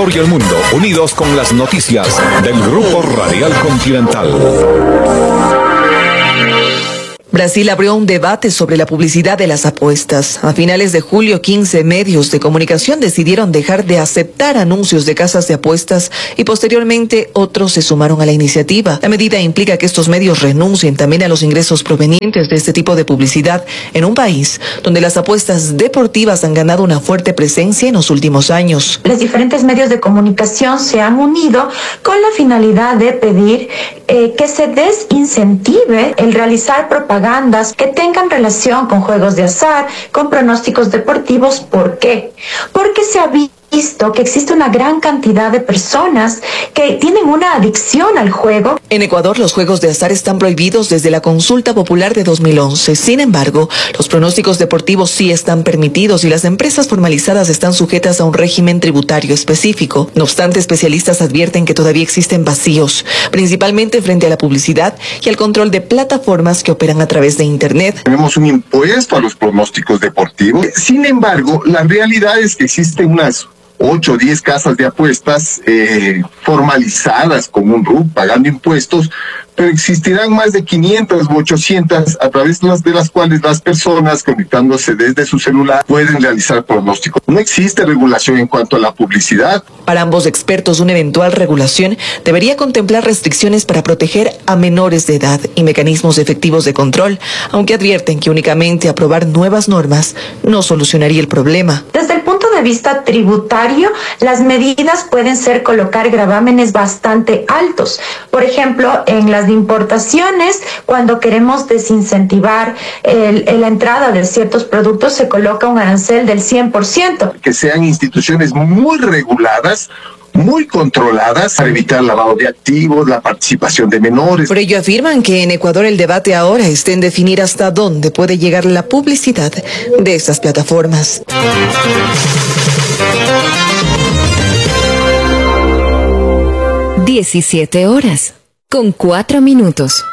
Ecuador y el mundo, unidos con las noticias del Grupo Radial Continental. Brasil abrió un debate sobre la publicidad de las apuestas. A finales de julio, 15 medios de comunicación decidieron dejar de aceptar anuncios de casas de apuestas y posteriormente otros se sumaron a la iniciativa. La medida implica que estos medios renuncien también a los ingresos provenientes de este tipo de publicidad en un país donde las apuestas deportivas han ganado una fuerte presencia en los últimos años. Los diferentes medios de comunicación se han unido con la finalidad de pedir que se desincentive el realizar propagandas que tengan relación con juegos de azar, con pronósticos deportivos. ¿Por qué? Porque se ha visto que existe una gran cantidad de personas que tienen una adicción al juego. En Ecuador, los juegos de azar están prohibidos desde la consulta popular de 2011. Sin embargo, los pronósticos deportivos sí están permitidos y las empresas formalizadas están sujetas a un régimen tributario específico. No obstante, especialistas advierten que todavía existen vacíos, principalmente frente a la publicidad y al control de plataformas que operan a través de Internet. Tenemos un impuesto a los pronósticos deportivos. Sin embargo, la realidad es que existen unas 8 o 10 casas de apuestas formalizadas con un RUC, pagando impuestos, pero existirán más de 500 u 800 a través de las cuales las personas conectándose desde su celular pueden realizar pronósticos. No existe regulación en cuanto a la publicidad. Para ambos expertos, una eventual regulación debería contemplar restricciones para proteger a menores de edad y mecanismos efectivos de control, aunque advierten que únicamente aprobar nuevas normas no solucionaría el problema. Desde el punto de vista tributario, las medidas pueden ser colocar gravámenes bastante altos. Por ejemplo, en las de importaciones, cuando queremos desincentivar la entrada de ciertos productos, se coloca un arancel del 100%. Que sean instituciones muy reguladas, muy controladas para evitar lavado de activos, la participación de menores. Por ello afirman que en Ecuador el debate ahora está en definir hasta dónde puede llegar la publicidad de estas plataformas. 17 horas, con 4 minutos.